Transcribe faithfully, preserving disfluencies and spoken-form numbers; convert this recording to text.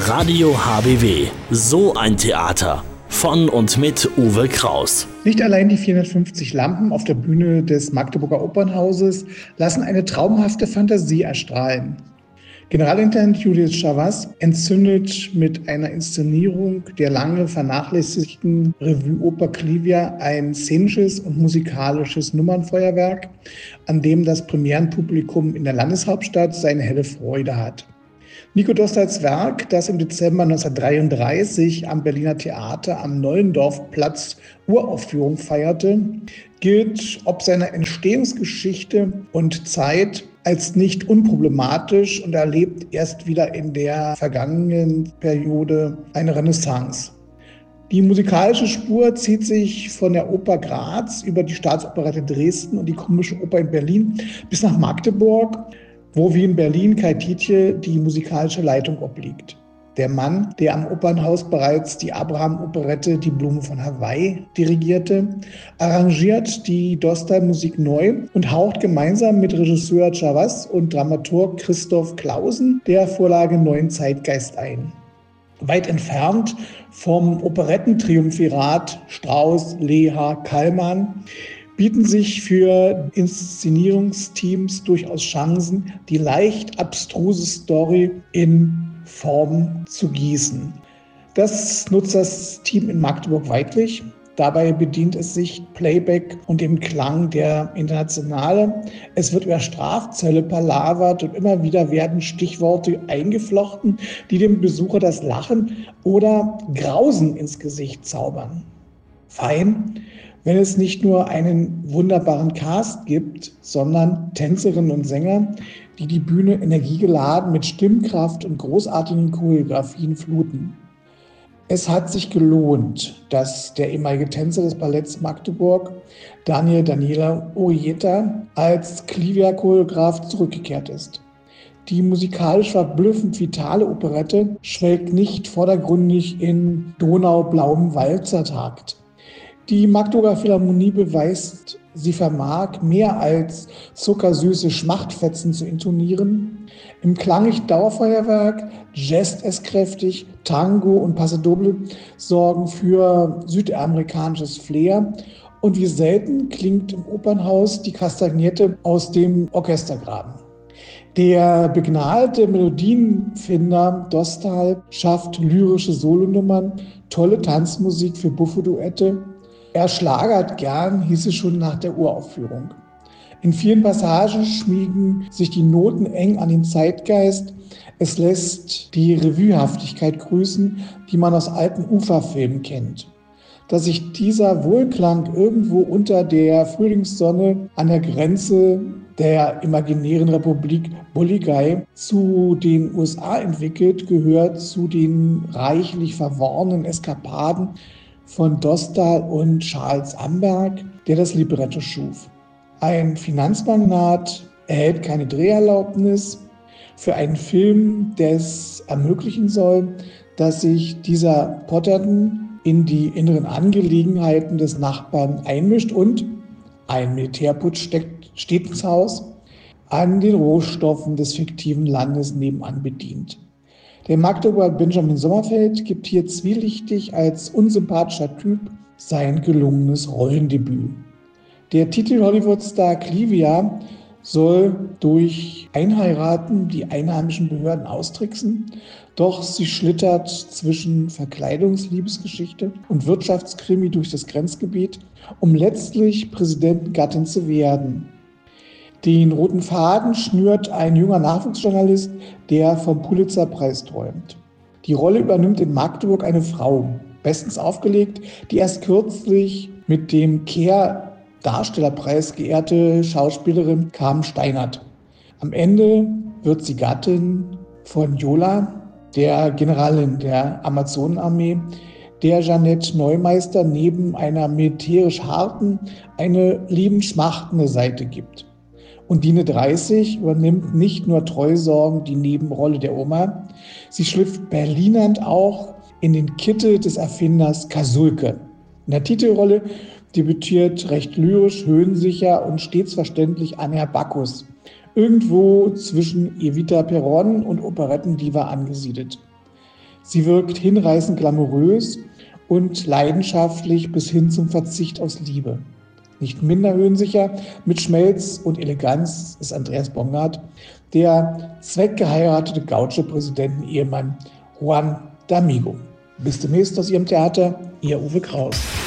Radio H B W, so ein Theater. Von und mit Uwe Kraus. Nicht allein die vierhundertfünfzig Lampen auf der Bühne des Magdeburger Opernhauses lassen eine traumhafte Fantasie erstrahlen. Generalintendant Julius Chavas entzündet mit einer Inszenierung der lange vernachlässigten Revue-Oper Clivia ein szenisches und musikalisches Nummernfeuerwerk, an dem das Premierenpublikum in der Landeshauptstadt seine helle Freude hat. Nico Dostals Werk, das im Dezember neunzehnhundertdreiunddreißig am Berliner Theater am Nollendorfplatz Uraufführung feierte, gilt ob seiner Entstehungsgeschichte und Zeit als nicht unproblematisch und erlebt erst wieder in der vergangenen Periode eine Renaissance. Die musikalische Spur zieht sich von der Oper Graz über die Staatsoperette Dresden und die Komische Oper in Berlin bis nach Magdeburg, wo wie in Berlin Kai Tiedje die musikalische Leitung obliegt. Der Mann, der am Opernhaus bereits die Abraham-Operette Die Blume von Hawaii dirigierte, arrangiert die Dostal-Musik neu und haucht gemeinsam mit Regisseur Chavas und Dramaturg Christoph Clausen der Vorlage neuen Zeitgeist ein. Weit entfernt vom Operettentriumphirat Strauss, Leha, Kallmann bieten sich für Inszenierungsteams durchaus Chancen, die leicht abstruse Story in Form zu gießen. Das nutzt das Team in Magdeburg weidlich. Dabei bedient es sich Playback und dem Klang der Internationale. Es wird über Strafzölle palavert und immer wieder werden Stichworte eingeflochten, die dem Besucher das Lachen oder Grausen ins Gesicht zaubern. Fein, wenn es nicht nur einen wunderbaren Cast gibt, sondern Tänzerinnen und Sänger, die die Bühne energiegeladen mit Stimmkraft und großartigen Choreografien fluten. Es hat sich gelohnt, dass der ehemalige Tänzer des Balletts Magdeburg, Daniel Daniela Urieta, als Clivia-Choreograf zurückgekehrt ist. Die musikalisch verblüffend vitale Operette schwelgt nicht vordergründig in donaublauem Walzertakt. Die Magdeburger Philharmonie beweist, sie vermag mehr als zuckersüße Schmachtfetzen zu intonieren. Im klanglich Dauerfeuerwerk jazzt es kräftig, Tango und Paso Doble sorgen für südamerikanisches Flair. Und wie selten klingt im Opernhaus die Kastagnette aus dem Orchestergraben. Der begnadete Melodienfinder Dostal schafft lyrische Solonummern, tolle Tanzmusik für Buffo-Duette. Er schlagert gern, hieß es schon nach der Uraufführung. In vielen Passagen schmiegen sich die Noten eng an den Zeitgeist. Es lässt die Revuehaftigkeit grüßen, die man aus alten Uferfilmen kennt. Dass sich dieser Wohlklang irgendwo unter der Frühlingssonne an der Grenze der imaginären Republik Bolligai zu den U S A entwickelt, gehört zu den reichlich verworrenen Eskapaden von Dostal und Charles Amberg, der das Libretto schuf. Ein Finanzmagnat erhält keine Dreherlaubnis für einen Film, der es ermöglichen soll, dass sich dieser Potterton in die inneren Angelegenheiten des Nachbarn einmischt und ein Militärputsch steckt, steht ins Haus, an den Rohstoffen des fiktiven Landes nebenan bedient. Der Magdeburger Benjamin Sommerfeld gibt hier zwielichtig als unsympathischer Typ sein gelungenes Rollendebüt. Der Titel-Hollywood-Star Clivia soll durch Einheiraten die einheimischen Behörden austricksen, doch sie schlittert zwischen Verkleidungsliebesgeschichte und Wirtschaftskrimi durch das Grenzgebiet, um letztlich Präsidentengattin zu werden. Den roten Faden schnürt ein junger Nachwuchsjournalist, der vom Pulitzerpreis träumt. Die Rolle übernimmt in Magdeburg eine Frau, bestens aufgelegt, die erst kürzlich mit dem Kehr-Darstellerpreis geehrte Schauspielerin Carmen Steinert. Am Ende wird sie Gattin von Yola, der Generalin der Amazonenarmee, der Jeanette Neumeister neben einer militärisch harten eine liebend schmachtende Seite gibt. Und Dine dreißig übernimmt nicht nur treusorgend die Nebenrolle der Oma, sie schlüpft berlinernd auch in den Kittel des Erfinders Kasulke. In der Titelrolle debütiert recht lyrisch, höhensicher und stets verständlich Anja Bacchus, irgendwo zwischen Evita Peron und Operettendiva angesiedelt. Sie wirkt hinreißend glamourös und leidenschaftlich bis hin zum Verzicht aus Liebe. Nicht minder höhensicher mit Schmelz und Eleganz ist Andreas Bongard, der zweckgeheiratete Gaucho-Präsidenten-Ehemann Juan D'Amigo. Bis demnächst aus Ihrem Theater, Ihr Uwe Kraus.